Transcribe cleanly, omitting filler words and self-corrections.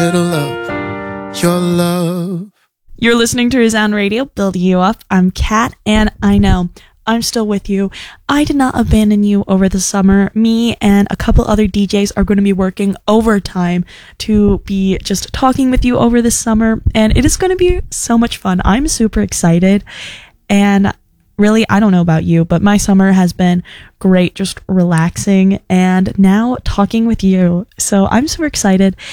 Little love, your love. You're listening to Resound Radio, building you up. I'm Kat, and I know I'm still with you. I did not abandon you over the summer. Me and a couple other DJs are going to be working overtime to be just talking with you over this summer, and it is going to be so much fun. I'm super excited, and really, I don't know about you, but my summer has been great, just relaxing, and now talking with you. So I'm super excited.